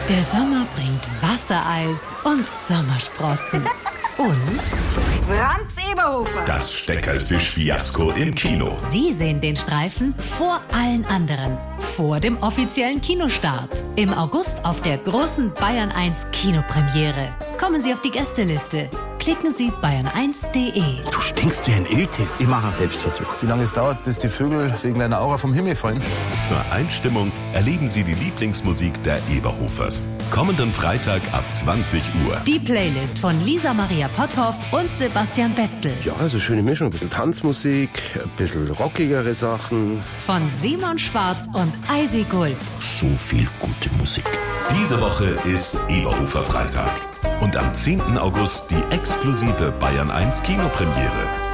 Der Sommer bringt Wassereis und Sommersprossen. Und Franz Eberhofer. Das Steckerlfisch-Fiasko im Kino. Sie sehen den Streifen vor allen anderen. Vor dem offiziellen Kinostart. Im August auf der großen Bayern 1 Kinopremiere. Kommen Sie auf die Gästeliste. Klicken Sie bayern1.de. Du stinkst wie ein Iltis. Ich mache einen Selbstversuch. Wie lange es dauert, bis die Vögel wegen deiner Aura vom Himmel fallen? Zur Einstimmung erleben Sie die Lieblingsmusik der Eberhofers. Kommenden Freitag ab 20 Uhr. Die Playlist von Lisa Maria Potthoff und Sebastian Betzel. Ja, also schöne Mischung. Ein bisschen Tanzmusik, ein bisschen rockigere Sachen. Von Simon Schwarz und Eisi Gulb. So viel gute Musik. Diese Woche ist Eberhofer Freitag. Und am 10. August die exklusive Bayern 1 Kinopremiere.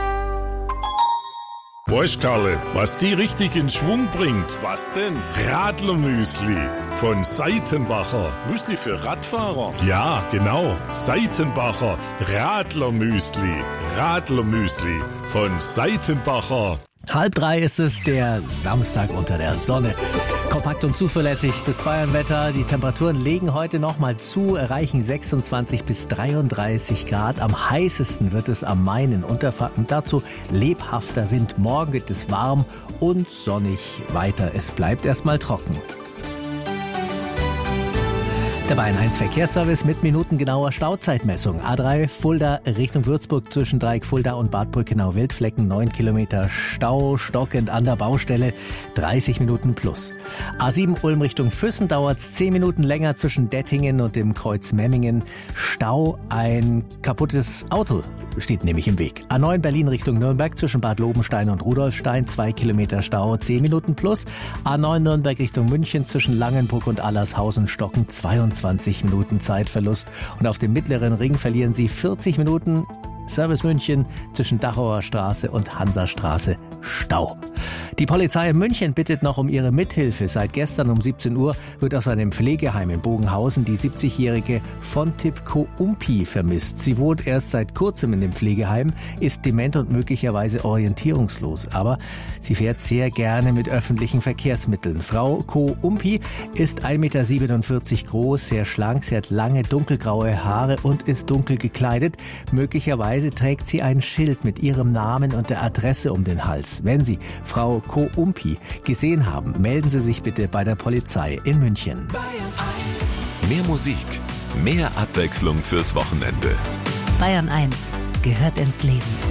Weißt Karle, was die richtig in Schwung bringt? Was denn? Radlermüsli von Seitenbacher. Müsli für Radfahrer? Ja, genau. Seitenbacher Radlermüsli. Radlermüsli von Seitenbacher. 2:30 ist es, der Samstag unter der Sonne. Kompakt und zuverlässig das Bayernwetter. Die Temperaturen legen heute nochmal zu, erreichen 26 bis 33 Grad. Am heißesten wird es am Main in Unterfranken. Dazu lebhafter Wind. Morgen wird es warm und sonnig weiter. Es bleibt erstmal trocken. Der Bayern 1 Verkehrsservice mit minutengenauer Stauzeitmessung. A3 Fulda Richtung Würzburg zwischen Dreieck Fulda und Bad Brückenau-Wildflecken 9 Kilometer Stau, stockend an der Baustelle, 30 Minuten plus. A7 Ulm Richtung Füssen dauert es 10 Minuten länger zwischen Dettingen und dem Kreuz Memmingen. Stau, ein kaputtes Auto steht nämlich im Weg. A9 Berlin Richtung Nürnberg zwischen Bad Lobenstein und Rudolfstein 2 Kilometer Stau, 10 Minuten plus. A9 Nürnberg Richtung München zwischen Langenbrück und Allershausen stocken 22 Minuten Zeitverlust. Und auf dem mittleren Ring verlieren Sie 40 Minuten. Service München zwischen Dachauer Straße und Hansastraße Stau. Die Polizei in München bittet noch um ihre Mithilfe. Seit gestern um 17 Uhr wird aus einem Pflegeheim in Bogenhausen die 70-jährige Fontip Koumpi vermisst. Sie wohnt erst seit kurzem in dem Pflegeheim, ist dement und möglicherweise orientierungslos. Aber sie fährt sehr gerne mit öffentlichen Verkehrsmitteln. Frau Koumpi ist 1,47 Meter groß, sehr schlank, sie hat lange dunkelgraue Haare und ist dunkel gekleidet. Möglicherweise trägt sie ein Schild mit ihrem Namen und der Adresse um den Hals. Wenn Sie Frau Koumpi gesehen haben, melden Sie sich bitte bei der Polizei in München. Mehr Musik, mehr Abwechslung fürs Wochenende. Bayern 1 gehört ins Leben.